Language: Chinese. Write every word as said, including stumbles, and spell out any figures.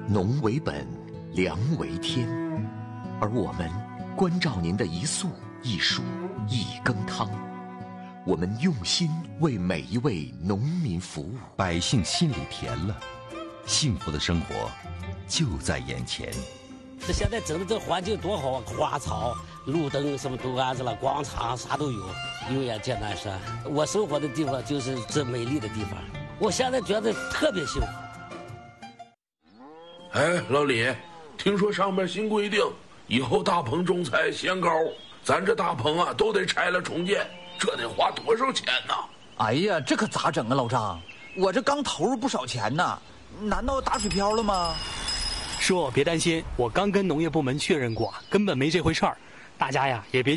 农为本，粮为天，而我们关照您的一粟一蔬一羹汤，我们用心为每一位农民服务， 百姓心里甜了，幸福的生活就在眼前。 这现在整的这环境多好啊，花草、路灯什么都安置了，广场啥都有。永远见南山，我生活的地方就是这美丽的地方，我现在觉得特别幸福。 哎，老李，听说上面新规定，以后大棚种菜限高，咱这大棚啊都得拆了重建，这得花多少钱呢？ 哎呀，这可咋整啊，老张？我这刚投入不少钱呢，难道打水漂了吗？ 叔，别担心，我刚跟农业部门确认过，根本没这回事儿。大家呀也别